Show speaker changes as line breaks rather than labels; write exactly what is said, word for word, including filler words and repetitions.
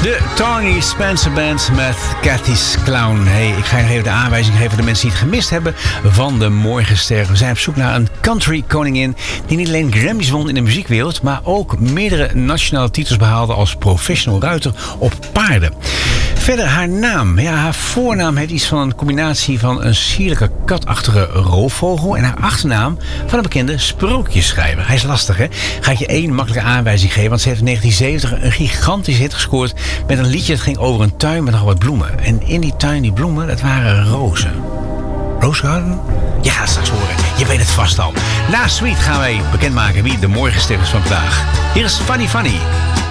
De Tony Spencer Band met Cathy's Clown. Hey, ik ga je even de aanwijzing geven voor de mensen die het gemist hebben van de Morgenster. We zijn op zoek naar een country koningin die niet alleen Grammys won in de muziekwereld, maar ook meerdere nationale titels behaalde als professional ruiter op paarden. Verder haar naam. Ja, haar voornaam heeft iets van een combinatie van een sierlijke katachtige roofvogel en haar achternaam van een bekende sprookjesschrijver. Hij is lastig, hè? Ga ik je één makkelijke aanwijzing geven, want ze heeft in negentien zeventig een gigantische hit gescoord met een liedje dat ging over een tuin met nog wat bloemen. En in die tuin, die bloemen, dat waren rozen. Rose Garden? Ja, straks horen. Je weet het vast al. Na Sweet gaan wij bekendmaken wie de morgenster is van vandaag. Hier is Funny Funny.